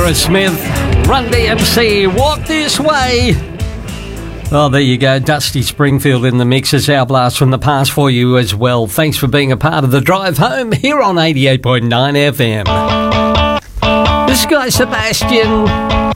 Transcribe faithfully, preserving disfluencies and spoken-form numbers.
Aerosmith, Run D M C, Walk This Way. Oh, there you go. Dusty Springfield in the mix as our blast from the past for you as well. Thanks for being a part of the drive home here on eighty-eight point nine F M. This guy, Sebastian,